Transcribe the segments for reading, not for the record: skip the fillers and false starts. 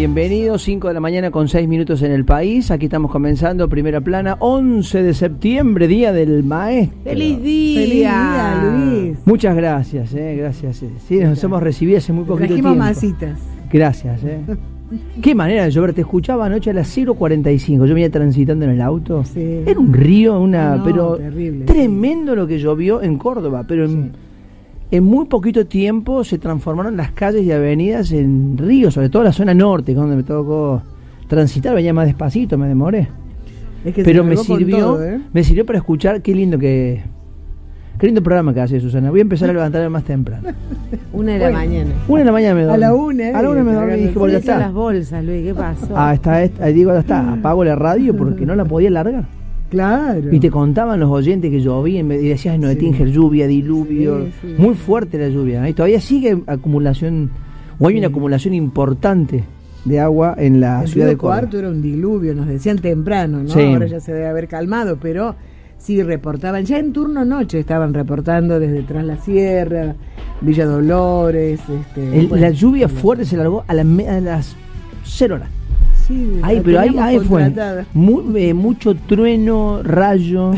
Bienvenidos, 5 de la mañana con 6 minutos en el país. Aquí estamos comenzando Primera Plana, 11 de septiembre, Día del Maestro. ¡Feliz día! ¡Feliz día, Luis! Muchas gracias, gracias. Sí, nos hemos recibido hace muy poquito tiempo. Trajimos masitas. Gracias, Qué manera de llover. Te escuchaba anoche a las 0:45. Yo venía transitando en el auto. Sí. Era un río, pero terrible, tremendo lo que llovió en Córdoba. Pero en muy poquito tiempo se transformaron las calles y avenidas en ríos, sobre todo la zona norte, donde me tocó transitar. Venía más despacito, me demoré. Es que pero me sirvió para escuchar. Qué lindo programa que hace Susana. Voy a empezar a levantarme más temprano. 1 de la mañana. 1 de la mañana me dormí. A la 1, A la 1 me dormí y dije, bueno, ya está. Las bolsas, Luis, ¿qué pasó? Digo, ya está. Apago la radio porque no la podía largar. Claro. Y te contaban los oyentes que llovía y decías, no, de Tinger, lluvia, diluvio. Sí. Muy fuerte la lluvia. Y todavía sigue acumulación, o hay una acumulación importante de agua en la ciudad de Córdoba. El cuarto era un diluvio, nos decían temprano, ¿no? Sí. Ahora ya se debe haber calmado, pero sí reportaban. Ya en turno noche estaban reportando desde Tras la Sierra, Villa Dolores. La lluvia fuerte se largó a las 0 horas. Sí, pero ahí fue mucho trueno, rayo,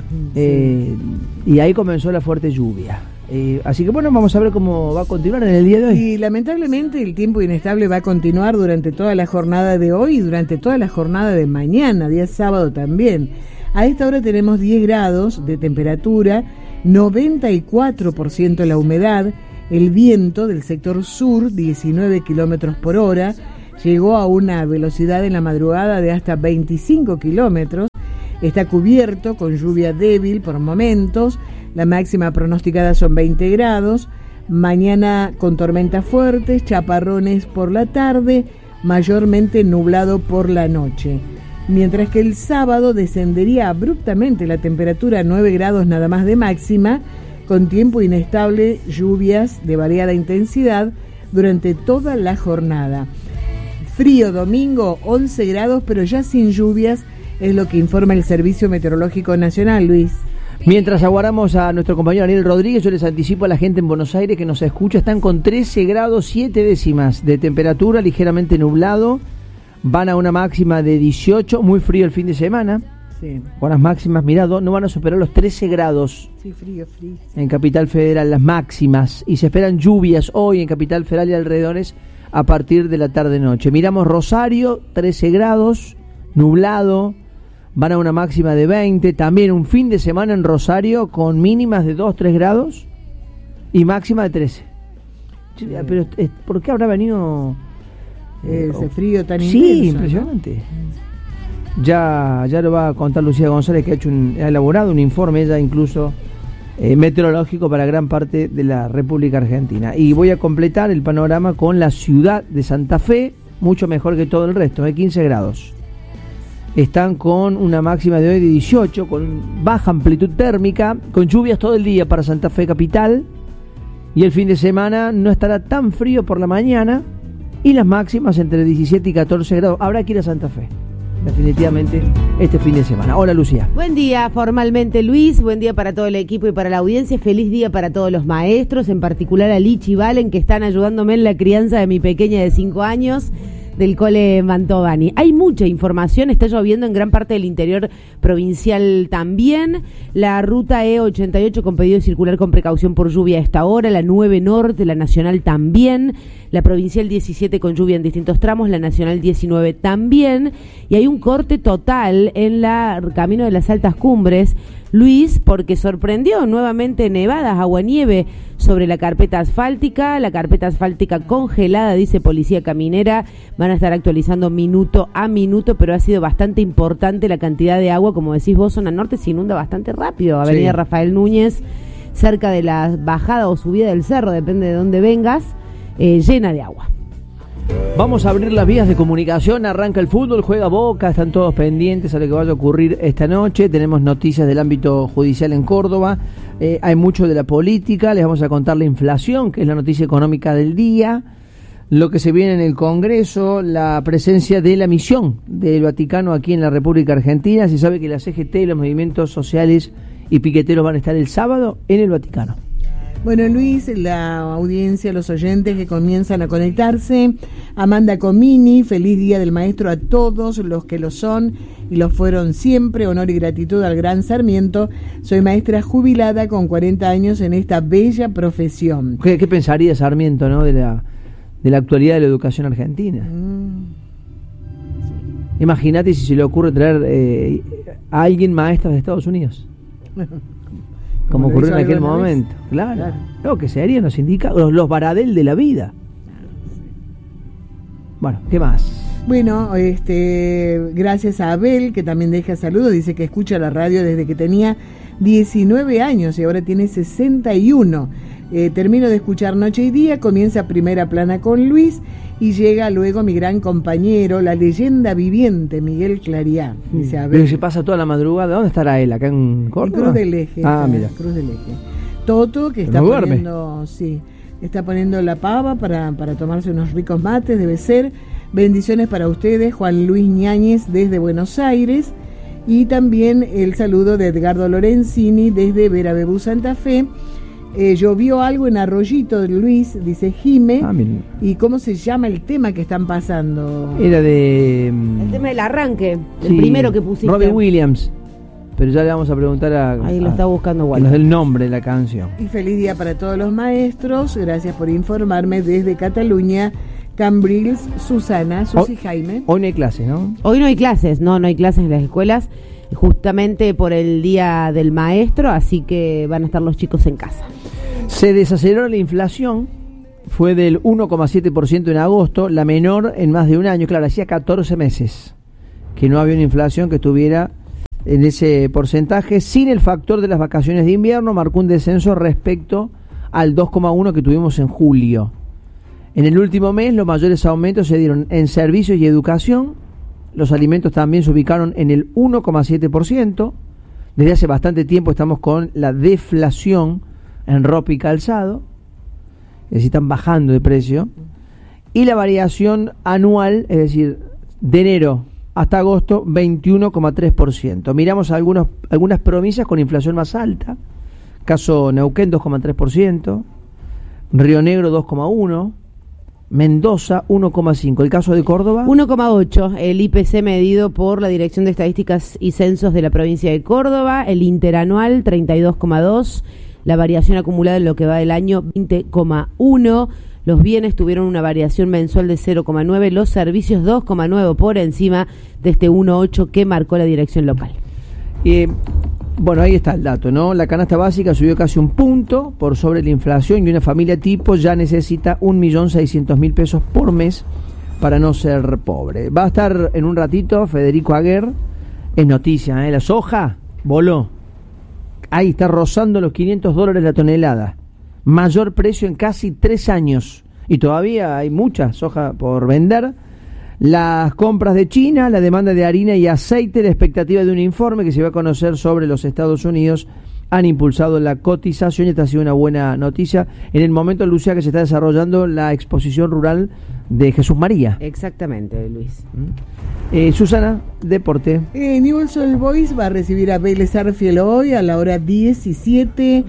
y ahí comenzó la fuerte lluvia. Así que bueno, vamos a ver cómo va a continuar en el día de hoy. Y lamentablemente el tiempo inestable va a continuar durante toda la jornada de hoy y durante toda la jornada de mañana, día sábado también. A esta hora tenemos 10 grados de temperatura, 94% la humedad, el viento del sector sur, 19 kilómetros por hora, llegó a una velocidad en la madrugada de hasta 25 kilómetros. Está cubierto con lluvia débil por momentos. La máxima pronosticada son 20 grados. Mañana con tormentas fuertes, chaparrones por la tarde, mayormente nublado por la noche. Mientras que el sábado descendería abruptamente la temperatura a 9 grados nada más de máxima, con tiempo inestable, lluvias de variada intensidad durante toda la jornada. Frío domingo, 11 grados, pero ya sin lluvias, es lo que informa el Servicio Meteorológico Nacional, Luis. Mientras aguardamos a nuestro compañero Daniel Rodríguez, yo les anticipo a la gente en Buenos Aires que nos escucha, están con 13 grados 7 décimas de temperatura, ligeramente nublado, van a una máxima de 18, muy frío el fin de semana, sí. Con las máximas, mirá, no van a superar los 13 grados. Sí, frío. En Capital Federal, las máximas, y se esperan lluvias hoy en Capital Federal y alrededores a partir de la tarde-noche. Miramos Rosario, 13 grados, nublado, van a una máxima de 20, también un fin de semana en Rosario con mínimas de 2-3 grados y máxima de 13. Sí. Pero ¿por qué habrá venido ese frío tan intenso? Sí, impresionante. ¿No? Ya lo va a contar Lucía González, que ha elaborado un informe, ella incluso meteorológico para gran parte de la República Argentina. Y voy a completar el panorama con la ciudad de Santa Fe, mucho mejor que todo el resto, 15 grados. Están con una máxima de hoy de 18, con baja amplitud térmica, con lluvias todo el día para Santa Fe capital, y el fin de semana no estará tan frío por la mañana, y las máximas entre 17 y 14 grados. Habrá que ir a Santa Fe, definitivamente, este fin de semana. Hola, Lucía. Buen día formalmente, Luis, buen día para todo el equipo y para la audiencia, feliz día para todos los maestros, en particular a Lichi y Valen, que están ayudándome en la crianza de mi pequeña de 5 años, del cole Mantovani. Hay mucha información, está lloviendo en gran parte del interior provincial también. La ruta E88 con pedido de circular con precaución por lluvia a esta hora, la 9 Norte, la Nacional también, la provincial 17 con lluvia en distintos tramos, la Nacional 19 también, y hay un corte total en la camino de las altas cumbres, Luis, porque sorprendió nuevamente nevadas, aguanieve sobre la carpeta asfáltica congelada, dice Policía Caminera. Van a estar actualizando minuto a minuto, pero ha sido bastante importante la cantidad de agua, como decís vos, zona norte se inunda bastante rápido, Avenida Rafael Núñez, cerca de la bajada o subida del cerro, depende de dónde vengas, llena de agua. Vamos a abrir las vías de comunicación, arranca el fútbol, juega Boca, están todos pendientes a lo que vaya a ocurrir esta noche, tenemos noticias del ámbito judicial en Córdoba, hay mucho de la política, les vamos a contar la inflación, que es la noticia económica del día, lo que se viene en el Congreso, la presencia de la misión del Vaticano aquí en la República Argentina. Se sabe que la CGT y los movimientos sociales y piqueteros van a estar el sábado en el Vaticano. Bueno, Luis, la audiencia, los oyentes que comienzan a conectarse. Amanda Comini, feliz Día del Maestro a todos los que lo son y lo fueron siempre. Honor y gratitud al gran Sarmiento. Soy maestra jubilada con 40 años en esta bella profesión. ¿Qué pensaría Sarmiento, no, de la actualidad de la educación argentina? Imagínate si se le ocurre traer a alguien maestra de Estados Unidos. Como ocurrió en aquel momento. Claro. No, que serían los sindicatos, los Baradel de la vida. Bueno, ¿qué más? Bueno, gracias a Abel, que también deja saludos, dice que escucha la radio desde que tenía 19 años y ahora tiene 61. Termino de escuchar Noche y Día, comienza Primera Plana con Luis y llega luego mi gran compañero, la leyenda viviente, Miguel Clariá. Dice Abel. Pero se pasa toda la madrugada. ¿Dónde estará él? ¿Acá en Córdoba? En Cruz del Eje. Mira. Cruz del Eje. Toto, que está poniendo, está poniendo la pava para tomarse unos ricos mates, debe ser. Bendiciones para ustedes, Juan Luis Ñáñez desde Buenos Aires. Y también el saludo de Edgardo Lorenzini desde Verabebú, Santa Fe. Llovió algo en Arroyito de Luis, dice Jime. ¿Y cómo se llama el tema que están pasando? Era de... el tema del arranque, el primero que pusiste. Robbie Williams. Pero ya le vamos a preguntar ahí lo está buscando Walter. Nos del nombre de la canción. Y feliz día para todos los maestros. Gracias por informarme desde Cataluña. Cambrils, Susana, Susi Jaime. Hoy no hay clases, ¿no? Hoy no hay clases, no hay clases en las escuelas. Justamente por el Día del Maestro, así que van a estar los chicos en casa. Se desaceleró la inflación, fue del 1,7% en agosto, la menor en más de un año. Claro, hacía 14 meses que no había una inflación que estuviera en ese porcentaje. Sin el factor de las vacaciones de invierno, marcó un descenso respecto al 2,1% que tuvimos en julio. En el último mes, los mayores aumentos se dieron en servicios y educación. Los alimentos también se ubicaron en el 1,7%. Desde hace bastante tiempo estamos con la deflación en ropa y calzado. Es decir, están bajando de precio. Y la variación anual, es decir, de enero hasta agosto, 21,3%. Miramos algunas provincias con inflación más alta. Caso Neuquén, 2,3%. Río Negro, 2,1%. Mendoza, 1,5%. ¿El caso de Córdoba? 1,8%. El IPC medido por la Dirección de Estadísticas y Censos de la provincia de Córdoba. El interanual, 32,2%. La variación acumulada en lo que va del año, 20,1%. Los bienes tuvieron una variación mensual de 0,9%. Los servicios, 2,9% por encima de este 1,8% que marcó la dirección local. Bueno, ahí está el dato, ¿no? La canasta básica subió casi un punto por sobre la inflación y una familia tipo ya necesita 1.600.000 pesos por mes para no ser pobre. Va a estar en un ratito Federico Aguer, es noticia, la soja voló. Ahí está rozando los $500 la tonelada. Mayor precio en casi 3 años. Y todavía hay mucha soja por vender. Las compras de China, la demanda de harina y aceite, la expectativa de un informe que se va a conocer sobre los Estados Unidos, han impulsado la cotización y esta ha sido una buena noticia en el momento, Lucia, que se está desarrollando la exposición rural de Jesús María. Exactamente, Luis. Susana, deporte. Newell's Old Boys va a recibir a Vélez Arfiel hoy a la hora 17,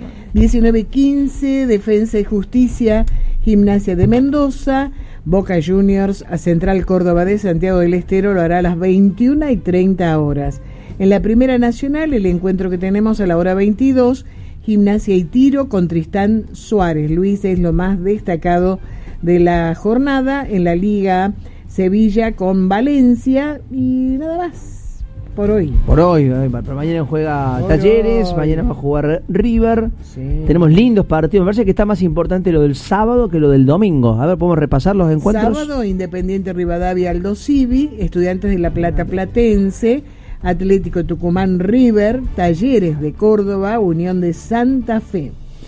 19:15, Defensa y Justicia, Gimnasia de Mendoza. Boca Juniors a Central Córdoba de Santiago del Estero lo hará a las 21:30 horas. En la Primera Nacional, el encuentro que tenemos a la hora 22, Gimnasia y Tiro con Tristán Suárez. Luis, es lo más destacado de la jornada. En la Liga, Sevilla con Valencia y nada más por hoy. Pero mañana juega Talleres, mañana va a jugar River. Sí. Tenemos lindos partidos. Me parece que está más importante lo del sábado que lo del domingo. A ver, podemos repasar los encuentros. Sábado, Independiente Rivadavia Aldo Civi, Estudiantes de La Plata Platense, Atlético Tucumán River, Talleres de Córdoba, Unión de Santa Fe.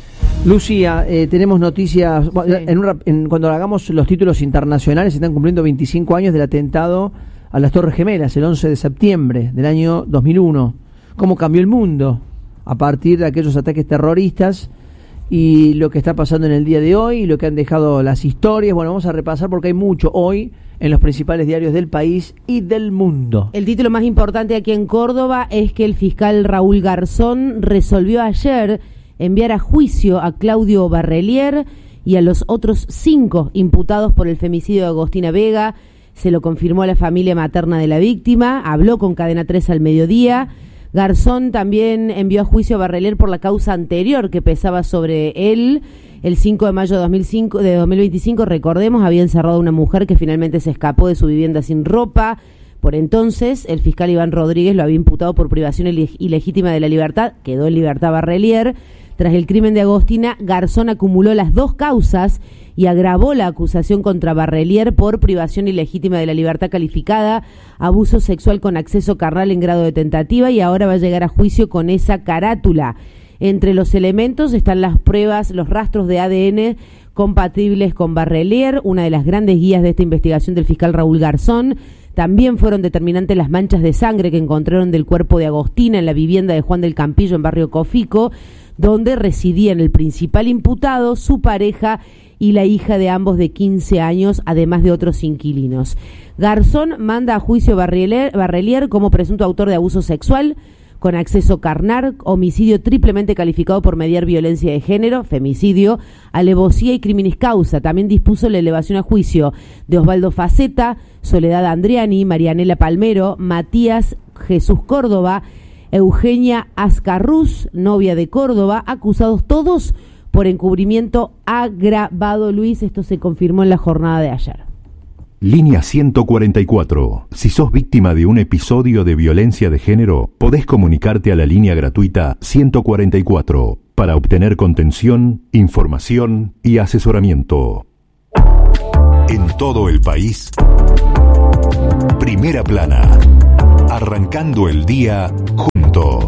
Lucía, tenemos noticias. Cuando hagamos los títulos internacionales, se están cumpliendo 25 años del atentado a las Torres Gemelas, el 11 de septiembre del año 2001. ¿Cómo cambió el mundo a partir de aquellos ataques terroristas? Y lo que está pasando en el día de hoy, y lo que han dejado las historias. Bueno, vamos a repasar porque hay mucho hoy en los principales diarios del país y del mundo. El título más importante aquí en Córdoba es que el fiscal Raúl Garzón resolvió ayer enviar a juicio a Claudio Barrelier y a los otros 5 imputados por el femicidio de Agostina Vega. Se lo confirmó a la familia materna de la víctima, habló con Cadena 3 al mediodía. Garzón también envió a juicio a Barrelier por la causa anterior que pesaba sobre él. El 5 de mayo de 2025, recordemos, había encerrado a una mujer que finalmente se escapó de su vivienda sin ropa. Por entonces, el fiscal Iván Rodríguez lo había imputado por privación ilegítima de la libertad. Quedó en libertad Barrelier. Tras el crimen de Agostina, Garzón acumuló las 2 causas y agravó la acusación contra Barrelier por privación ilegítima de la libertad calificada, abuso sexual con acceso carnal en grado de tentativa, y ahora va a llegar a juicio con esa carátula. Entre los elementos están las pruebas, los rastros de ADN compatibles con Barrelier, una de las grandes guías de esta investigación del fiscal Raúl Garzón. También fueron determinantes las manchas de sangre que encontraron del cuerpo de Agostina en la vivienda de Juan del Campillo en Barrio Cofico, donde residían el principal imputado, su pareja y la hija de ambos de 15 años, además de otros inquilinos. Garzón manda a juicio a Barrelier como presunto autor de abuso sexual con acceso carnal, homicidio triplemente calificado por mediar violencia de género, femicidio, alevosía y criminis causa. También dispuso la elevación a juicio de Osvaldo Faceta, Soledad Andriani, Marianela Palmero, Matías Jesús Córdoba, Eugenia Ascarruz, novia de Córdoba, acusados todos por encubrimiento agravado. Luis, esto se confirmó en la jornada de ayer. Línea 144. Si sos víctima de un episodio de violencia de género, podés comunicarte a la línea gratuita 144 para obtener contención, información y asesoramiento. En todo el país, Primera Plana. Arrancando el día juntos.